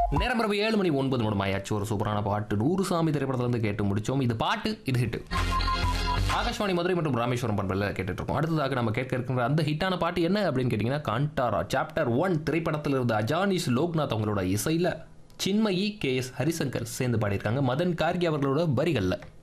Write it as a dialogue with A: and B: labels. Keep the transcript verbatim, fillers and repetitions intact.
A: நேரம் இரவு ஏழு மணி ஒன்பது நிமிடம் ஆயாச்சு. ஒரு சூப்பரான பாட்டு நூறு சாமி திரைப்படத்திலிருந்து கேட்டு முடிச்சோம். இது பாட்டு, இது ஹிட். ஆகாஷ்வாணி மதுரை மற்றும் ராமேஸ்வரம் பண்பில் கேட்டுட்டு இருக்கோம். அடுத்ததாக நம்ம கேட்க இருக்கிற அந்த ஹிட்டான பாட்டு என்ன அப்படின்னு கேட்டிங்கன்னா, காண்டாரா சாப்டர் ஒன் திரைப்படத்தில் இருந்த அஜானிஸ் லோக்நாத் அவங்களோட இசையில் சின்மயி கே எஸ் ஹரிசங்கர் சேர்ந்து பாடியிருக்காங்க. மதன் கார்கி அவர்களோட வரிகளில்